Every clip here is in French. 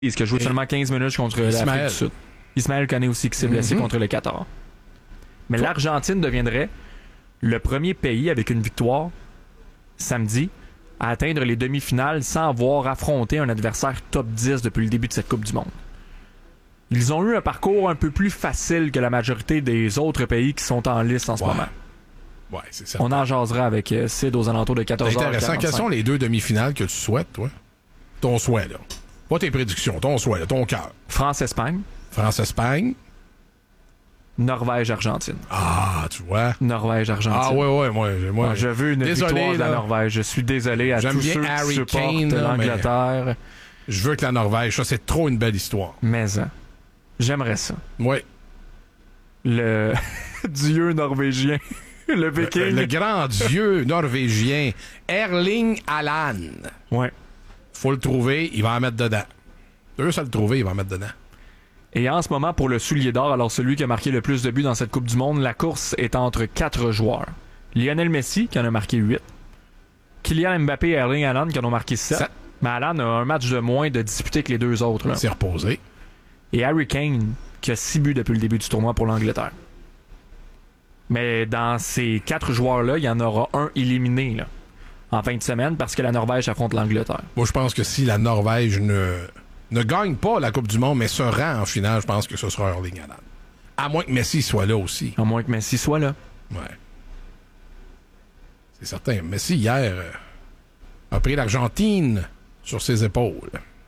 qui a joué seulement 15 minutes contre l'Afrique du Sud. Ismaël Koné aussi qui s'est blessé contre le Qatar. Mais l'Argentine deviendrait le premier pays avec une victoire samedi à atteindre les demi-finales sans avoir affronté un adversaire top 10 depuis le début de cette Coupe du Monde. Ils ont eu un parcours un peu plus facile que la majorité des autres pays qui sont en liste en ce moment. Ouais, c'est certain. On en jasera avec Sid aux alentours de 14h45. C'est intéressant. Quelles sont les deux demi-finales que tu souhaites, toi? Ton souhait, là. Pas tes prédictions, ton souhait, là, ton cœur. France-Espagne. France-Espagne. Norvège-Argentine. Ah, tu vois. Norvège-Argentine. Ah, ouais, moi. Je veux une victoire de la Norvège. Je suis désolé à tous ceux qui supportent l'Angleterre. Je veux que la Norvège, ça, c'est trop une belle histoire. Mais j'aimerais ça. Oui. Le dieu norvégien. Le viking. Le grand dieu norvégien. Erling Haaland. Ouais. Faut le trouver, il va en mettre dedans. Eux, ça le trouver, il va en mettre dedans. Et en ce moment, pour le soulier d'or, alors celui qui a marqué le plus de buts dans cette Coupe du Monde, la course est entre 4 joueurs. Lionel Messi, qui en a marqué 8. Kylian Mbappé et Erling Haaland, qui en ont marqué 7. Mais Haaland a un match de moins de disputé que les deux autres. Là. Il s'est reposé. Et Harry Kane, qui a 6 buts depuis le début du tournoi pour l'Angleterre. Mais dans ces 4 joueurs-là, il y en aura un éliminé là, en fin de semaine parce que la Norvège affronte l'Angleterre. Moi, je pense que si la Norvège ne gagne pas la Coupe du Monde, mais se rend en finale, je pense que ce sera Erling Haaland. À moins que Messi soit là aussi. À moins que Messi soit là. Ouais. C'est certain. Messi, hier, a pris l'Argentine sur ses épaules.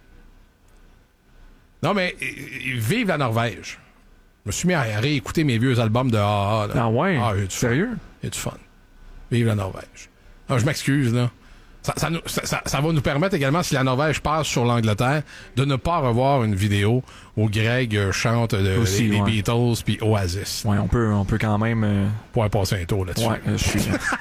Non, mais vive la Norvège. Je me suis mis à réécouter mes vieux albums de AA. Là. Ah ouais? Ah, sérieux? Il y a du fun. Vive la Norvège. Ah, je m'excuse, là. Ça va nous permettre également, si la Norvège passe sur l'Angleterre, de ne pas revoir une vidéo où Greg chante les Beatles puis Oasis. Ouais, on peut quand même... Pouvoir passer un tour là-dessus. Ouais, je suis...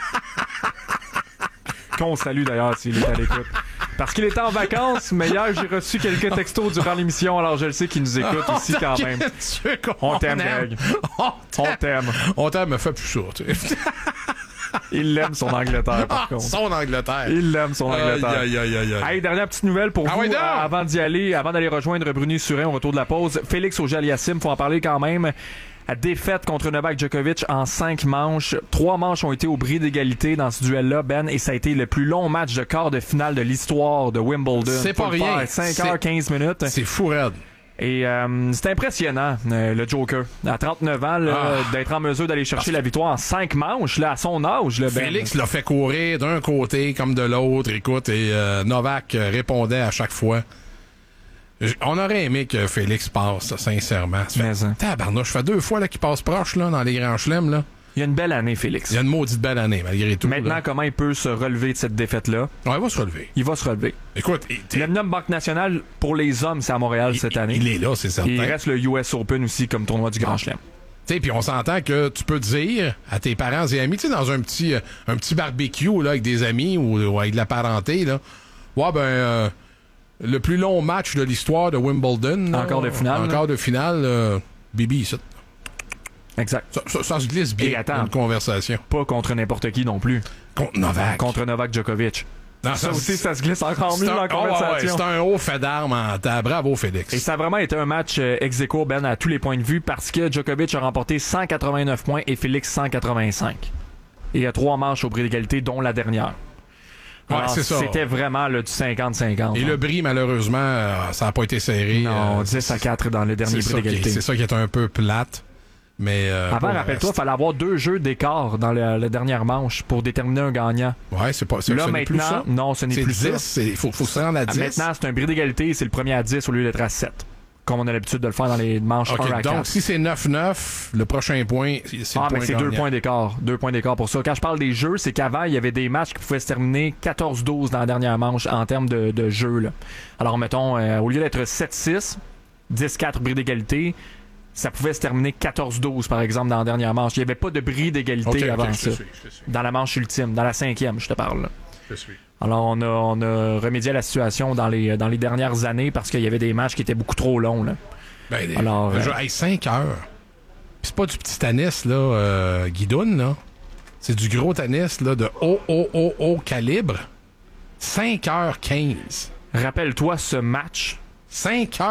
Qu'on salue d'ailleurs s'il est à l'écoute. Parce qu'il était en vacances, mais hier j'ai reçu quelques textos durant l'émission, alors je le sais qu'il nous écoute aussi quand même. On t'aime, Greg. On t'aime. On t'aime, me fait plus chaud, tu sais. Il l'aime son Angleterre, par contre. Son Angleterre. Il l'aime son Angleterre. Aïe. Hey, dernière petite nouvelle pour vous, avant d'aller rejoindre Bruni Surin au retour de la pause. Félix Auger-Aliassime, faut en parler quand même. Défaite contre Novak Djokovic en 5 manches. 3 manches ont été au bris d'égalité dans ce duel-là, Ben, et ça a été le plus long match de quart de finale de l'histoire de Wimbledon. C'est pas rien. 5h15 minutes. C'est fou raide. Et c'est impressionnant, le Joker. À 39 ans, d'être en mesure d'aller chercher la victoire en 5 manches, là, à son âge. Là, Félix l'a fait courir d'un côté comme de l'autre. Écoute, et Novak répondait à chaque fois. On aurait aimé que Félix passe, sincèrement. Tabarnouche, ça fait 2 fois là, qu'il passe proche là, dans les grands chelems. Là. Il y a une belle année, Félix. Il y a une maudite belle année, malgré tout. Maintenant, comment il peut se relever de cette défaite-là? Ouais, il va se relever. Il va se relever. Écoute, le Num Banque Nationale pour les hommes, c'est à Montréal cette année. Il est là, c'est certain. Et il reste le US Open aussi comme tournoi du Grand Chelem. Tu sais, puis on s'entend que tu peux dire à tes parents et amis, tu sais, dans un petit barbecue là, avec des amis ou avec de la parenté, là. Ouais, le plus long match de l'histoire de Wimbledon. Encore de finale. Encore de finale. Bibi, ça. Exact. Ça se glisse bien dans une conversation. Pas contre n'importe qui non plus. Contre Novak. Contre Novak Djokovic. Non, ça aussi, ça se glisse encore mieux dans la conversation. C'est un haut fait d'armes en table. Bravo, Félix. Et ça a vraiment été un match ex-aequo, Ben, à tous les points de vue, parce que Djokovic a remporté 189 points et Félix 185. Et il y a 3 manches au bris d'égalité, dont la dernière. Alors, c'est ça. C'était vraiment du 50-50. Et le bris, malheureusement, ça n'a pas été serré. Non, 10-4 dans le dernier bris d'égalité. C'est ça qui est un peu plate. Mais avant, rappelle-toi, il fallait avoir 2 jeux d'écart dans la dernière manche pour déterminer un gagnant. Ouais, c'est pas là, maintenant, plus ça. Non, ce n'est plus 10, ça. Il faut se rendre à 10. Maintenant, c'est un bris d'égalité et c'est le premier à 10 au lieu d'être à 7. Comme on a l'habitude de le faire dans les manches 1 à 4. Donc, si c'est 9-9, le prochain point, c'est le point mais c'est gagnant. 2 points d'écart. 2 points d'écart pour ça. Quand je parle des jeux, c'est qu'avant, il y avait des matchs qui pouvaient se terminer 14-12 dans la dernière manche en termes de jeu. Là. Alors, mettons, au lieu d'être 7-6, 10-4 bris d'égalité, ça pouvait se terminer 14-12, par exemple, dans la dernière manche. Il n'y avait pas de bris d'égalité avant ça. Je suis. Dans la manche ultime, dans la 5e, je te parle. Là. Je suis. Alors, on a remédié à la situation dans les dernières années parce qu'il y avait des matchs qui étaient beaucoup trop longs. Là. Alors, 5 heures. Pis c'est pas du petit tennis, là, guidoune, là. C'est du gros tennis, là, de haut calibre. 5h15. Rappelle-toi ce match 5 heures.